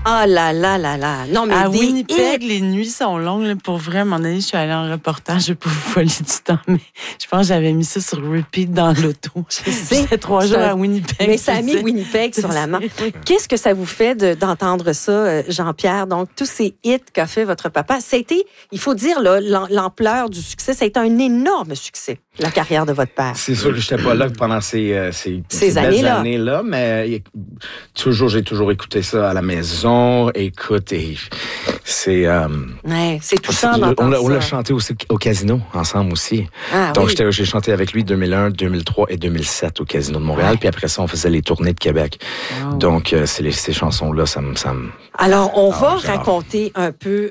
Ah là là là là. Non, mais à Winnipeg, les nuits sont longues. Là, pour vrai, à un moment donné, je suis allée en reportage. Je vais pas vous voler du temps, mais je pense que j'avais mis ça sur repeat dans l'auto. C'était 3 jours à Winnipeg. Mais ça a mis Winnipeg sur la main. Qu'est-ce que ça vous fait d'entendre ça, Jean-Pierre? Donc, tous ces hits qu'a fait votre papa, ça a été, il faut dire, là, l'ampleur du succès, ça a été un énorme succès, la carrière de votre père. C'est sûr que je n'étais pas là pendant ces années-là. années-là, mais j'ai toujours écouté ça à la maison. Écoutez, c'est touchant d'entendre ça. On l'a chanté aussi au casino, ensemble aussi. Ah, donc, oui. j'ai chanté avec lui 2001, 2003 et 2007 au Casino de Montréal. Puis après ça, on faisait les tournées de Québec. Wow. Donc, ces chansons-là, ça me... Alors, on va raconter un peu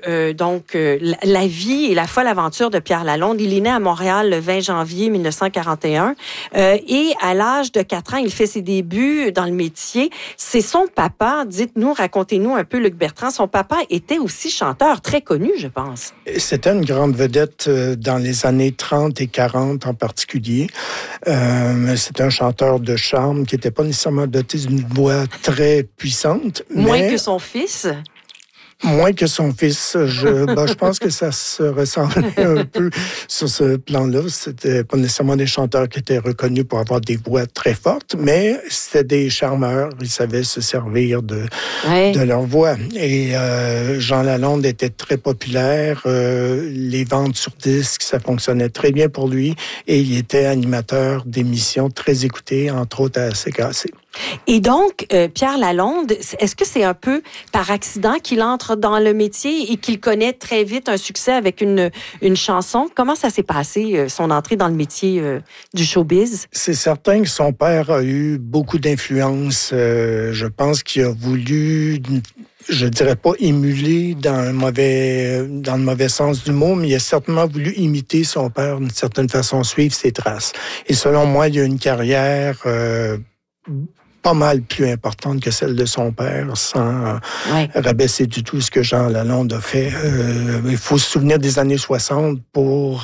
la vie et la folle aventure de Pierre Lalonde. Il est né à Montréal le 20 janvier 1941 et à l'âge de 4 ans, il fait ses débuts dans le métier. C'est son papa, racontez-nous un peu, Luc Bertrand, son papa était aussi chanteur, très connu, je pense. C'était une grande vedette dans les années 30 et 40 en particulier. C'était un chanteur de charme qui n'était pas nécessairement doté d'une voix très puissante. Moins que son fils? Moins que son fils. Je pense que ça se ressemblait un peu sur ce plan-là. C'était pas nécessairement des chanteurs qui étaient reconnus pour avoir des voix très fortes, mais c'était des charmeurs. Ils savaient se servir de leur voix. Et Jean Lalonde était très populaire. Les ventes sur disques, ça fonctionnait très bien pour lui. Et il était animateur d'émissions très écoutées, entre autres à CKC. Et donc, Pierre Lalonde, est-ce que c'est un peu par accident qu'il entre dans le métier et qu'il connaît très vite un succès avec une chanson? Comment ça s'est passé, son entrée dans le métier du showbiz? C'est certain que son père a eu beaucoup d'influence. Je pense qu'il a voulu... Je dirais pas émuler dans le mauvais sens du mot, mais il a certainement voulu imiter son père d'une certaine façon, suivre ses traces. Et selon moi, il a une carrière pas mal plus importante que celle de son père, sans rabaisser du tout ce que Jean Lalonde a fait. Il faut se souvenir des années 60 pour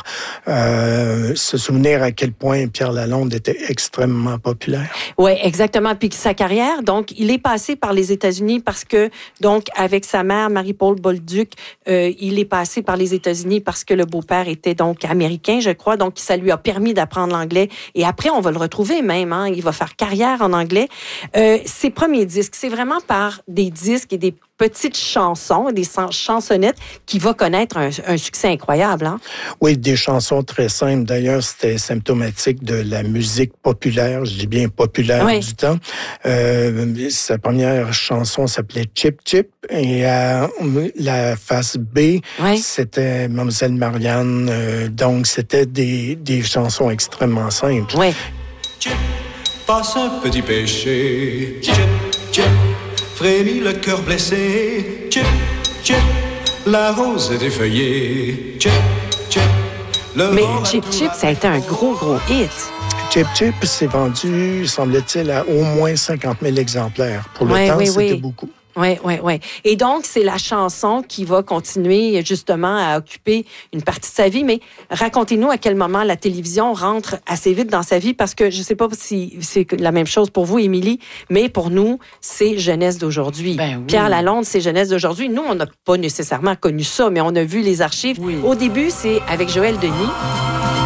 se souvenir à quel point Pierre Lalonde était extrêmement populaire. Oui, exactement. Puis sa carrière, donc, il est passé par les États-Unis parce que, donc, avec sa mère, Marie-Paul Bolduc, il est passé par les États-Unis parce que le beau-père était donc américain, je crois. Donc, ça lui a permis d'apprendre l'anglais. Et après, on va le retrouver même. Il va faire carrière en anglais. Ses premiers disques, c'est vraiment par des disques et des petites chansons, des chansonnettes qui va connaître un succès incroyable. Hein? Oui, des chansons très simples. D'ailleurs, c'était symptomatique de la musique populaire, je dis bien populaire du temps. Sa première chanson s'appelait Chip Chip et la face B, c'était Mademoiselle Marianne. Donc, c'était des chansons extrêmement simples. Oui. Chip, passe un petit péché. Chip, chip. Frémit le cœur blessé, chip, chip, la rose est défeuillée, chip, chip. Mais Chip Chip, ça a été un gros hit. Chip Chip s'est vendu, semble-t-il, à au moins 50 000 exemplaires. Pour le temps, c'était beaucoup. Oui. Et donc, c'est la chanson qui va continuer justement à occuper une partie de sa vie. Mais racontez-nous à quel moment la télévision rentre assez vite dans sa vie, parce que je ne sais pas si c'est la même chose pour vous, Émilie, mais pour nous, c'est jeunesse d'aujourd'hui. Ben oui. Pierre Lalonde, c'est jeunesse d'aujourd'hui. Nous, on n'a pas nécessairement connu ça, mais on a vu les archives. Oui. Au début, c'est avec Joël Denis.